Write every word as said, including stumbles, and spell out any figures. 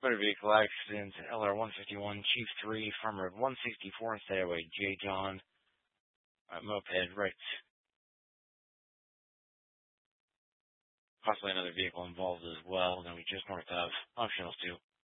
Motor vehicle accident, L R one fifty-one, Chief three, from Road one sixty-four, stay away, J. John, uh, moped, right. Possibly another vehicle involved as well, then we just north of Optionals two.